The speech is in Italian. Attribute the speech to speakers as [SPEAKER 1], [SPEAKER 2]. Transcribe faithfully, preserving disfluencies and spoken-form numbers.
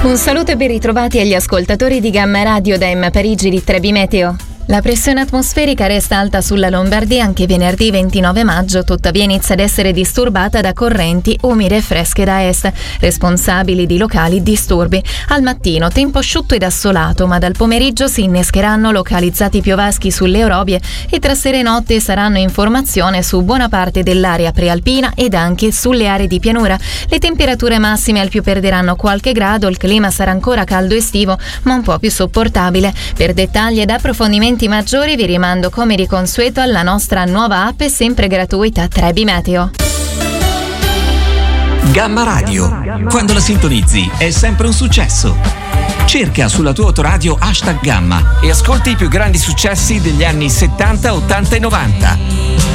[SPEAKER 1] Un saluto e ben ritrovati agli ascoltatori di Gamma Radio da M Parigi di Trebi Meteo. La pressione atmosferica resta alta sulla Lombardia anche venerdì ventinove maggio, tuttavia inizia ad essere disturbata da correnti umide e fresche da est, responsabili di locali disturbi. Al mattino tempo asciutto ed assolato, ma dal pomeriggio si innescheranno localizzati piovaschi sulle orobie e tra sera e notte saranno in formazione su buona parte dell'area prealpina ed anche sulle aree di pianura. Le temperature massime al più perderanno qualche grado, il clima sarà ancora caldo estivo, ma un po' più sopportabile. Per dettagli ed approfondimenti maggiori vi rimando come di consueto alla nostra nuova app e sempre gratuita Trebi Meteo.
[SPEAKER 2] Gamma Radio, quando la sintonizzi è sempre un successo. Cerca sulla tua autoradio hashtag Gamma e ascolti i più grandi successi degli anni settanta, ottanta e novanta.